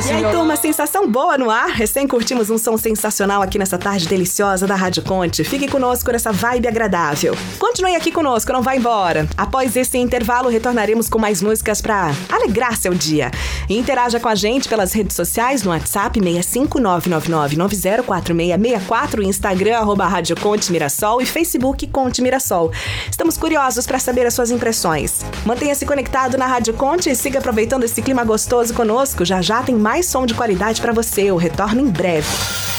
E aí, turma, sensação boa no ar. Recém curtimos um som sensacional aqui nessa tarde deliciosa da Rádio Conte. Fique conosco nessa vibe agradável. Continue aqui conosco, não vai embora. Após esse intervalo, retornaremos com mais músicas pra alegrar seu dia. E interaja com a gente pelas redes sociais no WhatsApp 65999904664, Instagram @Rádio Conte Mirassol e Facebook Conte Mirassol. Estamos curiosos para saber as suas impressões. Mantenha-se conectado na Rádio Conte e siga aproveitando esse clima gostoso conosco. Já já tem mais som de qualidade para você. Eu retorno em breve.